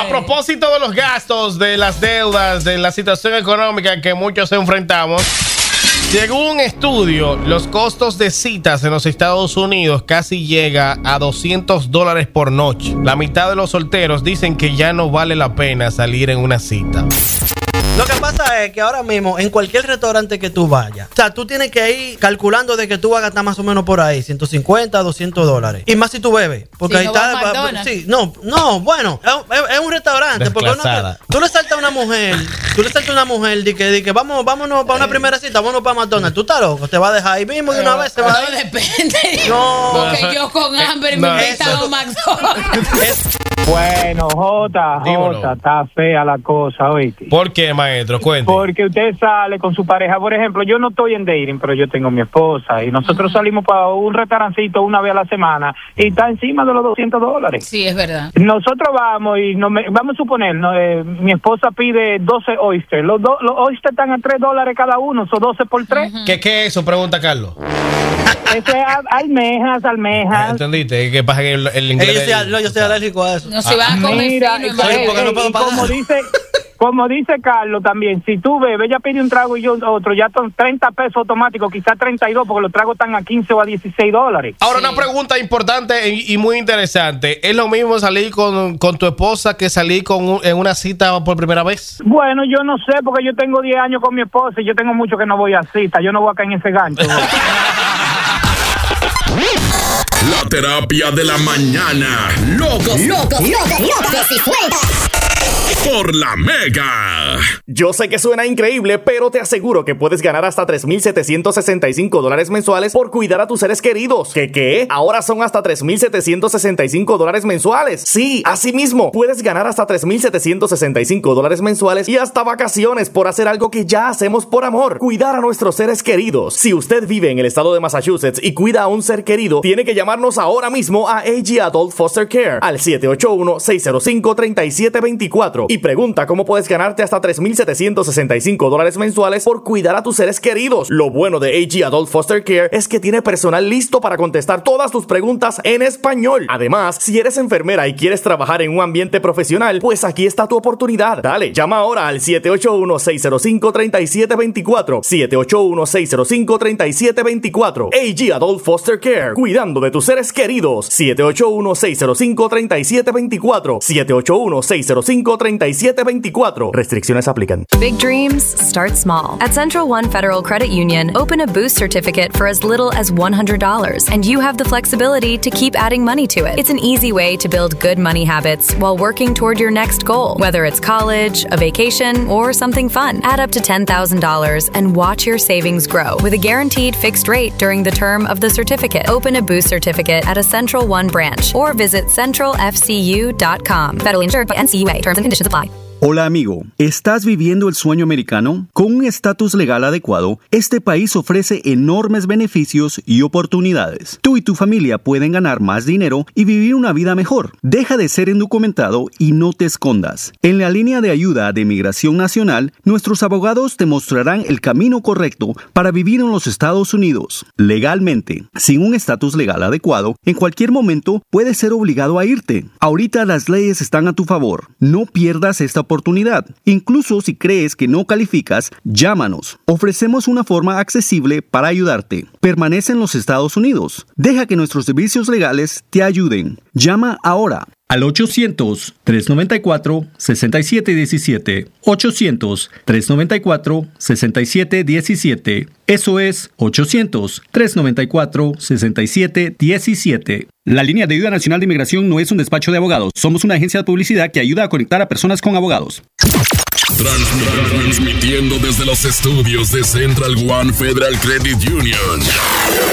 A propósito de los gastos, de las deudas, de la situación económica que muchos enfrentamos, según un estudio, los costos de citas en los Estados Unidos casi llega a $200 por noche. La mitad de los solteros dicen que ya no vale la pena salir en una cita. Lo que pasa es que ahora mismo en cualquier restaurante que tú vayas, o sea, tú tienes que ir calculando de que tú vas a gastar más o menos por ahí $150, $200. Y más si tú bebes, porque ahí está. Sí, bueno, es un restaurante. Porque tú le saltas a una mujer, de que vámonos para una primera cita, vámonos para McDonald's. Tú estás loco, te va a dejar ahí mismo de una vez. No, depende. No, porque yo con hambre me he inventado McDonald's. Bueno, Jota, está fea la cosa, oíste. ¿Por qué, maestro? Cuente. Porque usted sale con su pareja, por ejemplo, yo no estoy en dating, pero yo tengo mi esposa y nosotros salimos para un restaurancito una vez a la semana y está encima de los $200. Sí, es verdad. Nosotros vamos y vamos a suponer, mi esposa pide 12 oysters. Los oysters están a $3 cada uno, son 12 por 3. ¿Qué es eso? Pregunta Carlos. Eso es almejas. ¿Entendiste? ¿Qué pasa que el inglés? Yo estoy alérgico a eso. No se va a comer mira, fino, no puedo pagar. Como dice Carlos también, si tú bebes, ella pide un trago y yo otro, ya son $30 automáticos, quizás 32, porque los tragos están a $15 o a $16. Ahora, una pregunta importante y muy interesante. ¿Es lo mismo salir con tu esposa que salir en una cita por primera vez? Bueno, yo no sé, porque yo tengo 10 años con mi esposa y yo tengo mucho que no voy a cita. Yo no voy a caer en ese gancho. La terapia de la mañana. Locos y sueltas. Por la Mega. Yo sé que suena increíble, pero te aseguro que puedes ganar hasta $3,765 mensuales por cuidar a tus seres queridos. ¿Qué? Ahora son hasta $3,765 mensuales. Sí, así mismo, puedes ganar hasta $3,765 mensuales y hasta vacaciones por hacer algo que ya hacemos por amor: cuidar a nuestros seres queridos. Si usted vive en el estado de Massachusetts y cuida a un ser querido, tiene que llamarnos ahora mismo a AG Adult Foster Care al 781-605-3724 y pregunta cómo puedes ganarte hasta $3,765 mensuales por cuidar a tus seres queridos. Lo bueno de AG Adult Foster Care es que tiene personal listo para contestar todas tus preguntas en español. Además, si eres enfermera y quieres trabajar en un ambiente profesional, pues aquí está tu oportunidad. Dale, llama ahora al 781-605-3724. 781-605-3724. AG Adult Foster Care, cuidando de tus seres queridos. 781-605-3724. 781-605-3724. Restricciones aplican. Big dreams start small. At Central One Federal Credit Union, open a Boost certificate for as little as $100, and you have the flexibility to keep adding money to it. It's an easy way to build good money habits while working toward your next goal, whether it's college, a vacation, or something fun. Add up to $10,000 and watch your savings grow with a guaranteed fixed rate during the term of the certificate. Open a Boost certificate at a Central One branch or visit centralfcu.com. Federally insured by NCUA. Terms and conditions apply. Hola amigo, ¿estás viviendo el sueño americano? Con un estatus legal adecuado, este país ofrece enormes beneficios y oportunidades. Tú y tu familia pueden ganar más dinero y vivir una vida mejor. Deja de ser indocumentado y no te escondas. En la línea de ayuda de Migración Nacional, nuestros abogados te mostrarán el camino correcto para vivir en los Estados Unidos. Legalmente, sin un estatus legal adecuado, en cualquier momento puedes ser obligado a irte. Ahorita las leyes están a tu favor. No pierdas esta oportunidad. Incluso si crees que no calificas, llámanos. Ofrecemos una forma accesible para ayudarte. Permanece en los Estados Unidos. Deja que nuestros servicios legales te ayuden. Llama ahora al 800-394-6717. 800-394-6717. Eso es 800-394-6717. La línea de ayuda nacional de inmigración no es un despacho de abogados. Somos una agencia de publicidad que ayuda a conectar a personas con abogados. Transmitiendo desde los estudios de Central One Federal Credit Union.